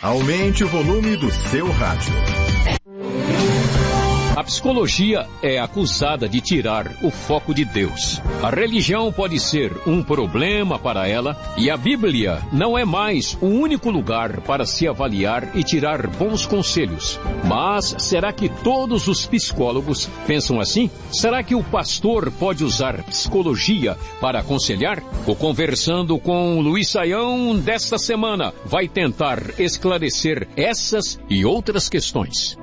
Aumente o volume do seu rádio. A psicologia é acusada de tirar o foco de Deus. A religião pode ser um problema para ela e a Bíblia não é mais o único lugar para se avaliar e tirar bons conselhos. Mas será que todos os psicólogos pensam assim? Será que o pastor pode usar psicologia para aconselhar? O Conversando com Luiz Saião desta semana vai tentar esclarecer essas e outras questões.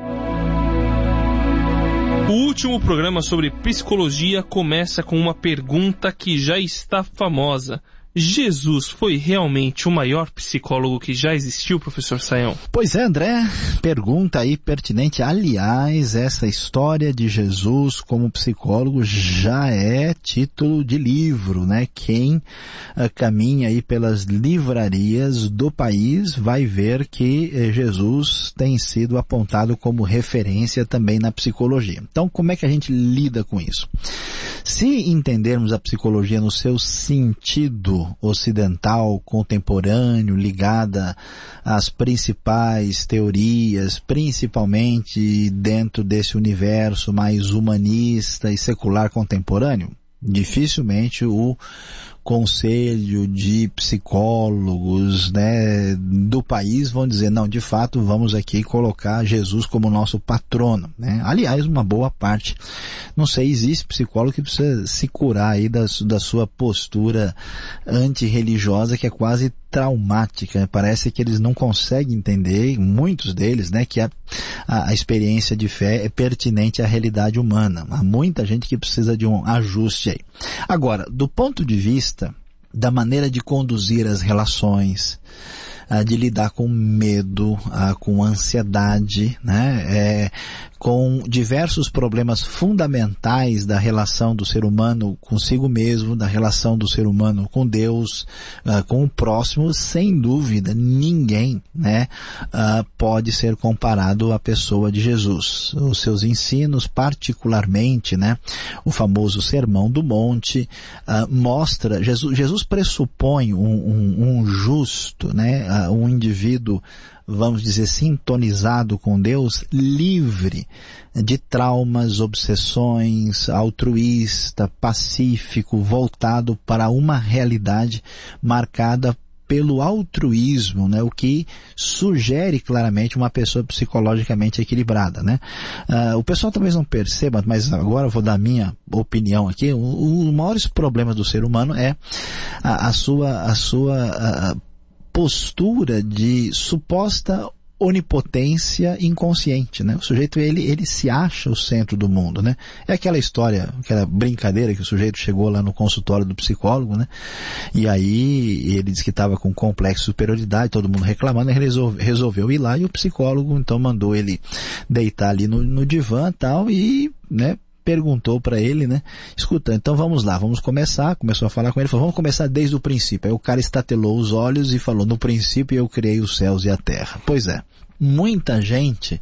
O último programa sobre psicologia começa com uma pergunta que já está famosa. Jesus foi realmente o maior psicólogo que já existiu, professor Saião? Pois é, André, pergunta aí pertinente. Aliás, essa história de Jesus como psicólogo já é título de livro, né? Quem caminha aí pelas livrarias do país vai ver que Jesus tem sido apontado como referência também na psicologia. Então, como é que a gente lida com isso? Se entendermos a psicologia no seu sentido ocidental, contemporâneo, ligada às principais teorias, principalmente dentro desse universo mais humanista e secular contemporâneo, dificilmente o conselho de psicólogos, né, do país vão dizer, não, de fato vamos aqui colocar Jesus como nosso patrono, né? Aliás, uma boa parte, não sei, existe psicólogo que precisa se curar aí da sua postura antirreligiosa, que é quase traumática. Parece que eles não conseguem entender, muitos deles, né, que a experiência de fé é pertinente à realidade humana. Há muita gente que precisa de um ajuste aí. Agora, do ponto de vista da maneira de conduzir as relações, de lidar com medo, com ansiedade, né, com diversos problemas fundamentais da relação do ser humano consigo mesmo, da relação do ser humano com Deus, com o próximo, sem dúvida, ninguém, né, pode ser comparado à pessoa de Jesus. Os seus ensinos, particularmente, né, o famoso Sermão do Monte, mostra, Jesus pressupõe um justo, né, um indivíduo, vamos dizer, sintonizado com Deus, livre de traumas, obsessões, altruísta, pacífico, voltado para uma realidade marcada pelo altruísmo, né, o que sugere claramente uma pessoa psicologicamente equilibrada, né? O pessoal talvez não perceba, mas agora eu vou dar a minha opinião aqui. Os maiores problemas do ser humano é a sua postura de suposta onipotência inconsciente, né? O sujeito, ele se acha o centro do mundo, né? É aquela história, aquela brincadeira que o sujeito chegou lá no consultório do psicólogo, né? E aí ele disse que estava com complexo de superioridade, todo mundo reclamando, ele resolveu ir lá e o psicólogo então mandou ele deitar ali no divã e tal e, né, perguntou para ele, né, escuta, então vamos lá, vamos começar, começou a falar com ele, falou, vamos começar desde o princípio. Aí o cara estatelou os olhos e falou, no princípio eu criei os céus e a terra. Pois é, muita gente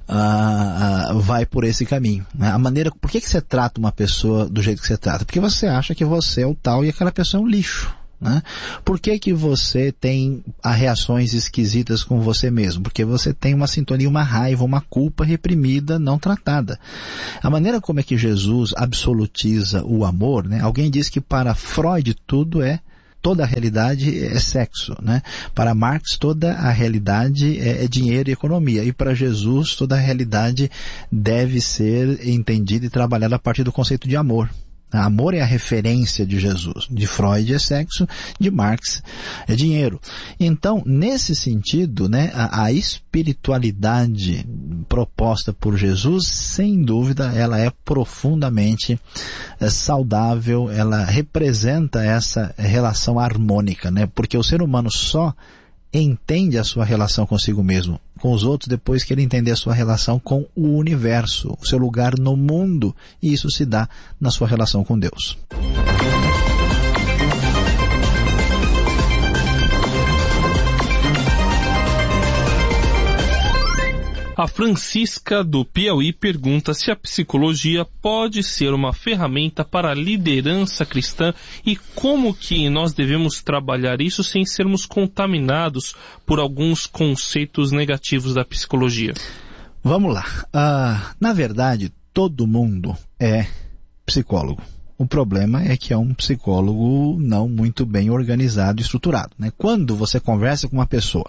vai por esse caminho, né? A maneira, por que você trata uma pessoa do jeito que você trata? Porque você acha que você é o tal e aquela pessoa é um lixo, né? Por que você tem reações esquisitas com você mesmo? Porque você tem uma sintonia, uma raiva, uma culpa reprimida, não tratada. A maneira como é que Jesus absolutiza o amor, né? Alguém diz que para Freud toda a realidade é sexo, né? Para Marx toda a realidade é dinheiro e economia. E para Jesus toda a realidade deve ser entendida e trabalhada a partir do conceito de amor. Amor é a referência de Jesus. De Freud é sexo, de Marx é dinheiro. Então, nesse sentido, né, a espiritualidade proposta por Jesus, sem dúvida, ela é profundamente saudável, ela representa essa relação harmônica, né? Porque o ser humano só entende a sua relação consigo mesmo, com os outros, depois que ele entender a sua relação com o universo, o seu lugar no mundo, e isso se dá na sua relação com Deus. A Francisca do Piauí pergunta se a psicologia pode ser uma ferramenta para a liderança cristã e como que nós devemos trabalhar isso sem sermos contaminados por alguns conceitos negativos da psicologia. Vamos lá. Na verdade, todo mundo é psicólogo. O problema é que é um psicólogo não muito bem organizado e estruturado, né? Quando você conversa com uma pessoa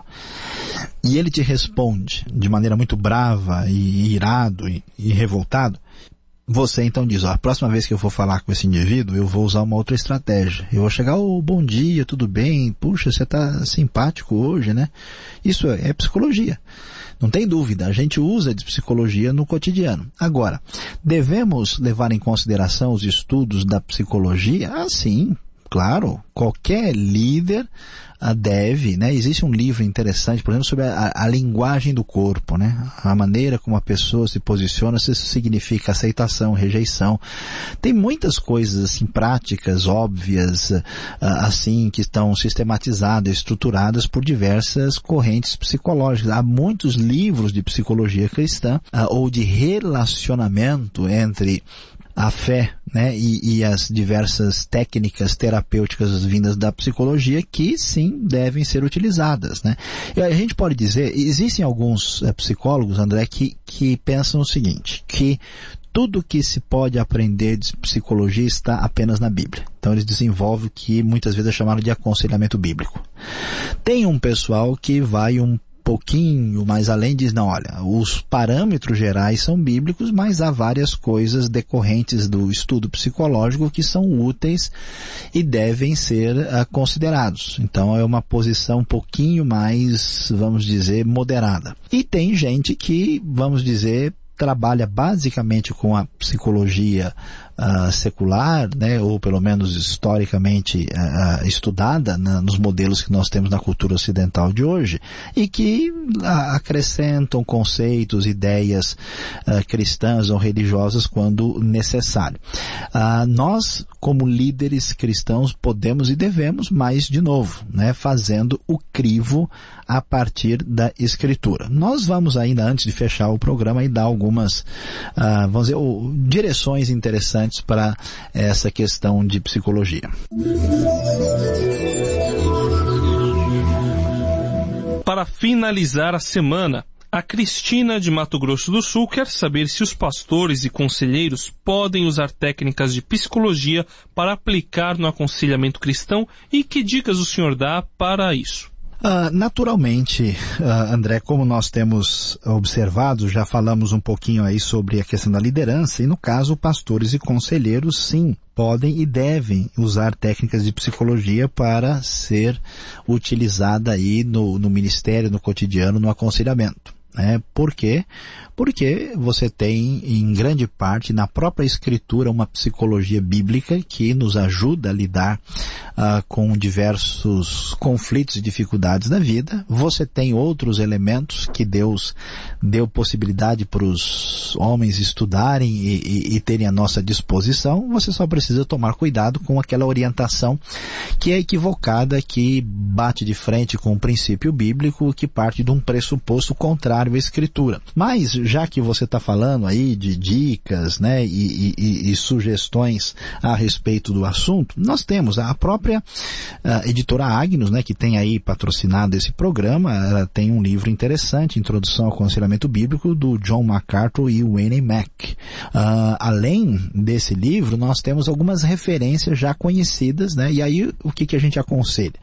e ele te responde de maneira muito brava e irado e revoltado, você então diz, a próxima vez que eu for falar com esse indivíduo, eu vou usar uma outra estratégia. Eu vou chegar, bom dia, tudo bem? Puxa, você está simpático hoje, né? Isso é psicologia. Não tem dúvida, a gente usa de psicologia no cotidiano. Agora, devemos levar em consideração os estudos da psicologia? Sim, claro, qualquer líder deve, né? Existe um livro interessante, por exemplo, sobre a linguagem do corpo, né? A maneira como a pessoa se posiciona, se isso significa aceitação, rejeição. Tem muitas coisas, assim, práticas, óbvias, assim, que estão sistematizadas, estruturadas por diversas correntes psicológicas. Há muitos livros de psicologia cristã, ou de relacionamento entre a fé, né, e as diversas técnicas terapêuticas vindas da psicologia que sim devem ser utilizadas, né? E a gente pode dizer, existem alguns psicólogos, André, que pensam o seguinte, que tudo que se pode aprender de psicologia está apenas na Bíblia. Então eles desenvolvem o que muitas vezes é chamado de aconselhamento bíblico. Tem um pessoal que vai um pouquinho mais além, diz, não, olha, os parâmetros gerais são bíblicos, mas há várias coisas decorrentes do estudo psicológico que são úteis e devem ser considerados. Então é uma posição um pouquinho mais, vamos dizer, moderada. E tem gente que, vamos dizer, trabalha basicamente com a psicologia secular, né, ou pelo menos historicamente estudada nos modelos que nós temos na cultura ocidental de hoje, e que acrescentam conceitos, ideias cristãs ou religiosas quando necessário. Nós, como líderes cristãos, podemos e devemos, mas, de novo, né, fazendo o crivo a partir da Escritura. Nós vamos ainda, antes de fechar o programa, e dar algumas, vamos dizer, direções interessantes para essa questão de psicologia. Para finalizar a semana, a Cristina de Mato Grosso do Sul quer saber se os pastores e conselheiros podem usar técnicas de psicologia para aplicar no aconselhamento cristão e que dicas o senhor dá para isso? Naturalmente, André, como nós temos observado, já falamos um pouquinho aí sobre a questão da liderança, e no caso, pastores e conselheiros, sim, podem e devem usar técnicas de psicologia para ser utilizada aí no ministério, no cotidiano, no aconselhamento. Por quê? Porque você tem, em grande parte, na própria Escritura, uma psicologia bíblica que nos ajuda a lidar com diversos conflitos e dificuldades da vida. Você tem outros elementos que Deus deu possibilidade para os homens estudarem e terem à nossa disposição. Você só precisa tomar cuidado com aquela orientação que é equivocada, que bate de frente com o princípio bíblico, que parte de um pressuposto contrário à Escritura. Mas, já que você está falando aí de dicas, né, e sugestões a respeito do assunto, nós temos a própria editora Agnus, né, que tem aí patrocinado esse programa. Ela tem um livro interessante, Introdução ao Aconselhamento Bíblico, do John MacArthur e Wayne Mack. Além desse livro, nós temos algumas referências já conhecidas, né, e aí o que a gente aconselha?